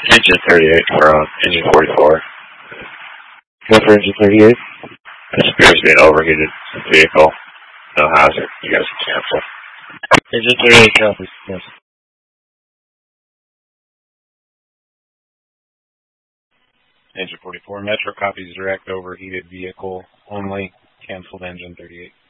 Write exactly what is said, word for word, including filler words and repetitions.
Engine thirty-eight for uh, engine forty-four. Go for engine thirty-eight. This appears to be an overheated vehicle. No hazard. You guys can cancel. Engine thirty-eight copies. Yes. Engine forty-four, Metro copies direct overheated vehicle only. Canceled engine thirty-eight.